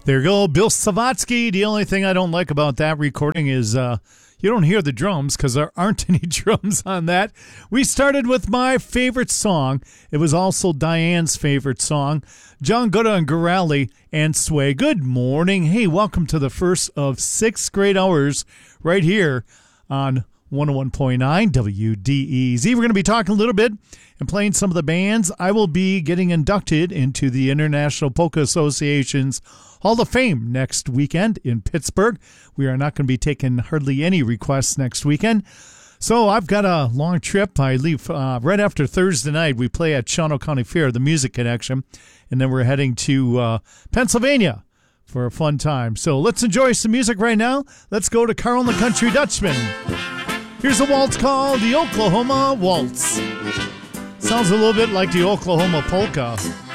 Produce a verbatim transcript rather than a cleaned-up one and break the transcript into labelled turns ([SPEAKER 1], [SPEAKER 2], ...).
[SPEAKER 1] There you go, Bill Savatsky. The only thing I don't like about that recording is uh, you don't hear the drums because there aren't any drums on that. We started with my favorite song. It was also Diane's favorite song, John Gutta and Gorali and Sway. Good morning. Hey, welcome to the first of six great hours right here on one oh one point nine W D E Z. We're going to be talking a little bit and playing some of the bands. I will be getting inducted into the International Polka Association's Hall of Fame next weekend in Pittsburgh. We are not going to be taking hardly any requests next weekend. So I've got a long trip. I leave uh, right after Thursday night. We play at Shawano County Fair, the Music Connection, and then we're heading to uh, Pennsylvania for a fun time. So let's enjoy some music right now. Let's go to Carl and the Country Dutchman. Here's a waltz called the Oklahoma Waltz. Sounds a little bit like the Oklahoma Polka.